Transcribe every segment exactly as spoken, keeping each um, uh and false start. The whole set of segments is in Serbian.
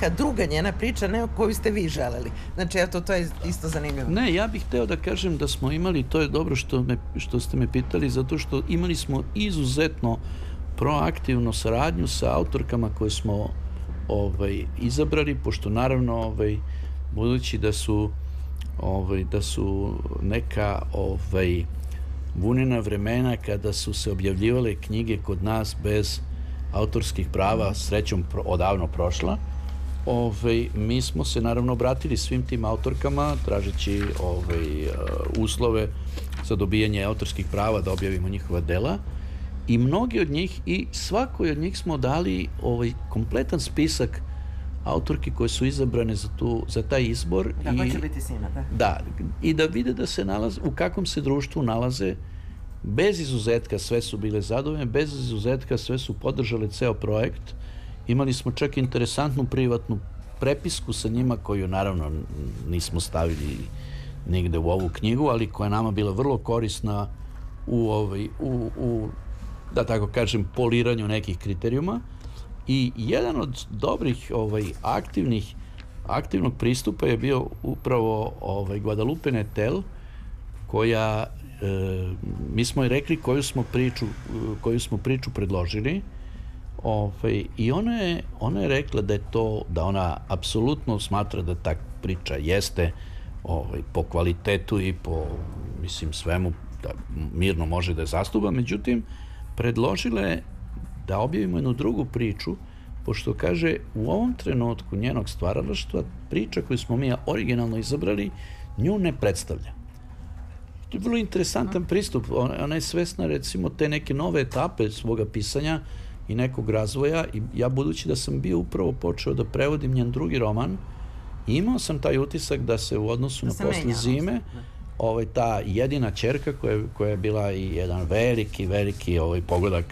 neka druga njena priča, ne koju ste vi želeli. Znači, eto, to je isto zanimljivo. Ne, ja bih hteo da kažem da smo imali, to je dobro što, me, što ste me pitali, zato što imali smo izuzetno proaktivnu saradnju sa autorkama koje smo ovaj, izabrali, pošto naravno, ovaj, budući da su, ovaj, da su neka ovaj, vunena vremena kada su se objavljivale knjige kod nas bez autorskih prava, srećom odavno prošla, Ove, mi smo se naravno obratili svim tim autorkama tražeći ove, uslove za dobijanje autorskih prava da objavimo njihova dela i mnogi od njih i svakoj od njih smo dali ovaj kompletan spisak autorki koje su izabrane za, tu, za taj izbor. Da, i, će biti s njima, da. Da, i da vide da se nalaze, u kakvom se društvu nalaze. Bez izuzetka sve su bile zadovoljne, bez izuzetka sve su podržale ceo projekt. Imali smo čak interesantnu privatnu prepisku sa njima koju naravno nismo stavili nigde u ovu knjigu, ali koja je nama bila vrlo korisna u, ovaj, u, u da tako kažem, poliranju nekih kriterijuma. I jedan od dobrih ovaj, aktivnih, aktivnog pristupa je bio upravo ovaj, Guadalupe Nettel, koja, e, mi smo i rekli koju smo priču, koju smo priču predložili. Ove, I ona je, ona je rekla da je to, da ona apsolutno smatra da ta priča jeste ove, po kvalitetu i po, mislim, svemu da mirno može da je zastupa, međutim, predložila je da objavimo jednu drugu priču, pošto kaže, u ovom trenutku njenog stvaralaštva priča koju smo mi originalno izabrali, nju ne predstavlja. To je vrlo interesantan pristup. Ona je svesna, recimo, te neke nove etape svoga pisanja i nekog razvoja i ja, budući da sam bio upravo počeo da prevodim njen drugi roman, imao sam taj utisak da se u odnosu na Posle zime ovaj, ta jedina ćerka koja, koja je bila i jedan veliki, veliki ovaj, pogodak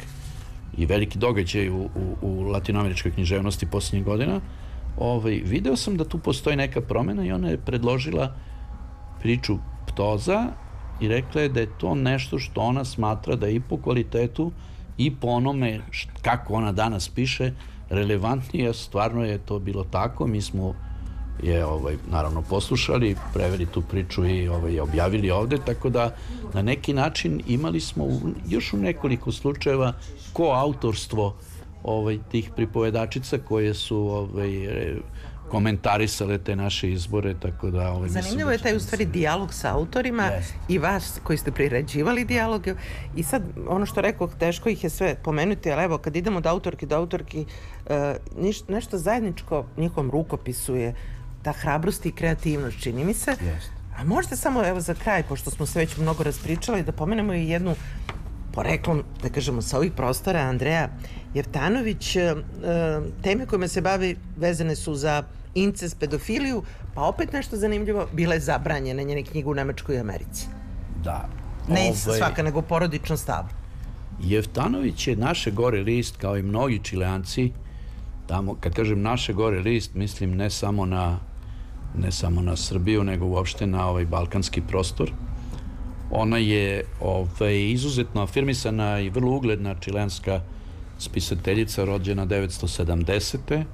i veliki događaj u, u, u latinoameričkoj književnosti posljednjih godina, ovaj, video sam da tu postoji neka promena i ona je predložila priču Ptoza i rekla je da je to nešto što ona smatra da je i po kvalitetu i po onome kako ona danas piše relevantnije. Stvarno je to bilo tako. Mi smo je ovaj, naravno poslušali, preveli tu priču i ovaj, objavili ovde, tako da na neki način imali smo u, još u nekoliko slučajeva koautorstvo ovaj, tih pripovedačica koje su ovaj, komentarisale te naše izbore, tako da... Ovaj, zanimljivo je taj u stvari dijalog sa autorima yes. i vas koji ste priređivali dijaloge i sad ono što rekao, teško ih je sve pomenuti, ali evo kad idemo od autorki do autorki uh, niš, nešto zajedničko njihovom rukopisu je ta hrabrost i kreativnost, čini mi se. Yes. A možete samo evo za kraj, pošto smo se već mnogo raspričali, da pomenemo i jednu poreklom, da kažemo, sa ovih prostora, Andreja Jevtanović. Teme kojima se bavi vezane su za incest, pedofiliju, pa opet nešto zanimljivo, bile zabranjene njene knjige u Nemačkoj i Americi. Da. Ne ovaj, svaka, nego porodično stav. Jevtanović je naše gore list, kao i mnogi Čileanci. Tamo, kad kažem naše gore list, mislim ne samo na, ne samo na Srbiju, nego uopšte na ovaj balkanski prostor. Ona je ovaj, izuzetno afirmisana i vrlo ugledna čileanska spisateljica, rođena devetsto sedamdesete.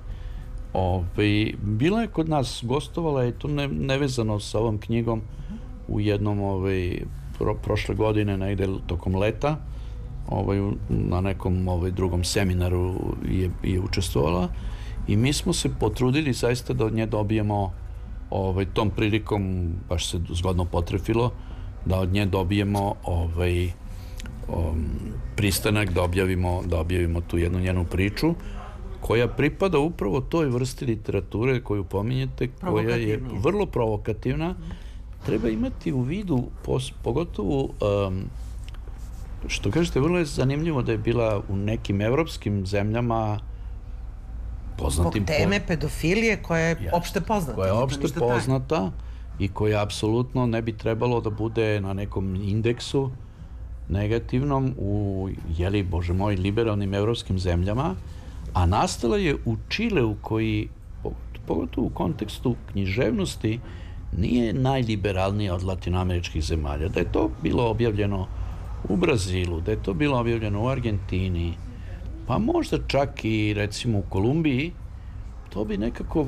Ovaj, bila je kod nas, gostovala je to ne, nevezano sa ovom knjigom u jednom ovaj, pro, prošle godine, negde tokom leta, ovaj, na nekom ovaj, drugom seminaru je, je učestvovala i mi smo se potrudili zaista da od nje dobijemo ovaj, tom prilikom, baš se zgodno potrefilo, da od nje dobijemo ovaj, um, pristanak da objavimo, da objavimo tu jednu njenu priču koja pripada upravo toj vrsti literature koju pominjete, koja je vrlo provokativna. Treba imati u vidu, pos, pogotovo, um, što kažete, vrlo je zanimljivo da je bila u nekim evropskim zemljama poznatim... Zbog teme pedofilije koja je yes, opšte poznata. Koja je opšte poznata i koja apsolutno ne bi trebalo da bude na nekom indeksu negativnom u, jeli, bože moj, liberalnim evropskim zemljama, a nastala je u Čileu koji, pogotovo u kontekstu književnosti, nije najliberalnija od latinoameričkih zemalja. Da je to bilo objavljeno u Brazilu, da je to bilo objavljeno u Argentini, pa možda čak i recimo u Kolumbiji, to bi nekako